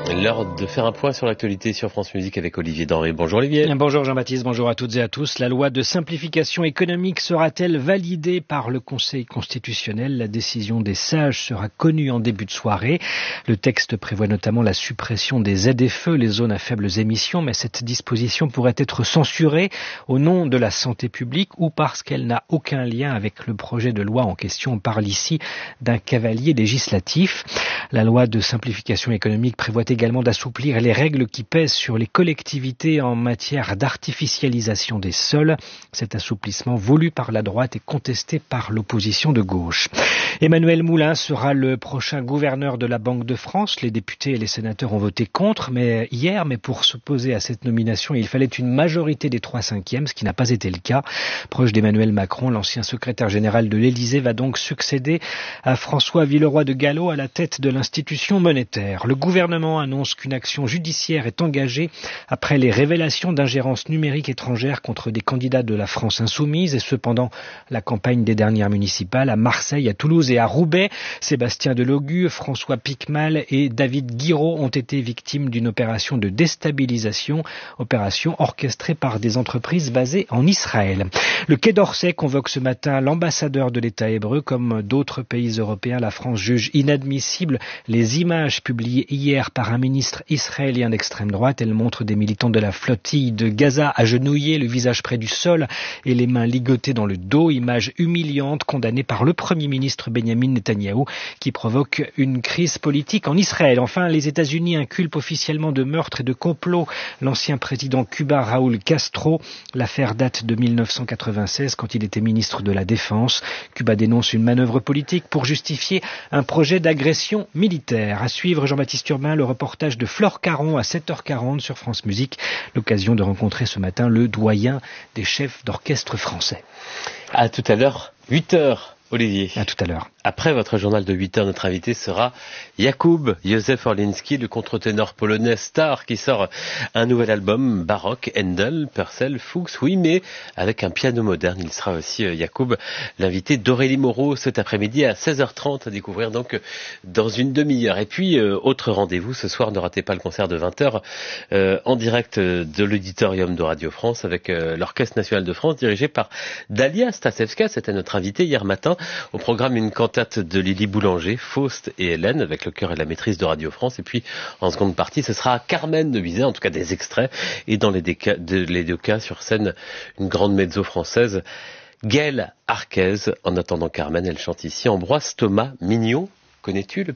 L'heure de faire un point sur l'actualité sur France Musique avec Olivier Denré. Bonjour Olivier. Bonjour Jean-Baptiste, bonjour à toutes et à tous. La loi de simplification économique sera-t-elle validée par le Conseil constitutionnel? La décision des sages sera connue en début de soirée. Le texte prévoit notamment la suppression des ZFE, les zones à faibles émissions, mais cette disposition pourrait être censurée au nom de la santé publique ou parce qu'elle n'a aucun lien avec le projet de loi en question. On parle ici d'un cavalier législatif. La loi de simplification économique prévoit également d'assouplir les règles qui pèsent sur les collectivités en matière d'artificialisation des sols. Cet assouplissement voulu par la droite est contesté par l'opposition de gauche. Emmanuel Moulin sera le prochain gouverneur de la Banque de France. Les députés et les sénateurs ont voté contre hier, mais pour s'opposer à cette nomination, il fallait une majorité des 3/5, ce qui n'a pas été le cas. Proche d'Emmanuel Macron, l'ancien secrétaire général de l'Élysée va donc succéder à François Villeroy de Galhau à la tête de l'institution monétaire. Le gouvernement annonce qu'une action judiciaire est engagée après les révélations d'ingérence numérique étrangère contre des candidats de la France insoumise et cependant la campagne des dernières municipales à Marseille, à Toulouse et à Roubaix. Sébastien Delogu, François Piquemal et David Guiraud ont été victimes d'une opération de déstabilisation, opération orchestrée par des entreprises basées en Israël. Le Quai d'Orsay convoque ce matin l'ambassadeur de l'État hébreu. Comme d'autres pays européens, la France juge inadmissible les images publiées hier par un ministre israélien d'extrême droite. Elles montrent des militants de la flottille de Gaza agenouillés, le visage près du sol et les mains ligotées dans le dos. Images humiliantes condamnées par le Premier ministre Benjamin Netanyahou qui provoque une crise politique en Israël. Enfin, les États-Unis inculpent officiellement de meurtre et de complot l'ancien président cubain Raúl Castro. L'affaire date de 1996 quand il était ministre de la Défense. Cuba dénonce une manœuvre politique pour justifier un projet d'agression militaire. À suivre, Jean-Baptiste Urbain, le reportage de Flore Caron à 7h40 sur France Musique. L'occasion de rencontrer ce matin le doyen des chefs d'orchestre français. À tout à l'heure, 8h. Olivier. À tout à l'heure. Après votre journal de 8h, notre invité sera Jakub Józef Orliński, le contre-ténor polonais star qui sort un nouvel album baroque, Handel, Purcell, Fuchs, oui, mais avec un piano moderne. Il sera aussi, Jakub, l'invité d'Aurélie Moreau cet après-midi à 16h30 à découvrir donc dans une demi-heure. Et puis, autre rendez-vous, ce soir, ne ratez pas le concert de 20h en direct de l'auditorium de Radio France avec l'Orchestre National de France dirigé par Dalia Stasevska. C'était notre invité hier matin. Au programme, une cantate de Lily Boulanger, Faust et Hélène, avec le chœur et la maîtrise de Radio France. Et puis, en seconde partie, ce sera Carmen de Bizet, en tout cas des extraits. Et dans les deux cas, sur scène, une grande mezzo française, Gaëlle Arquez. En attendant Carmen, elle chante ici Ambroise Thomas Mignon. Connais-tu le pays ?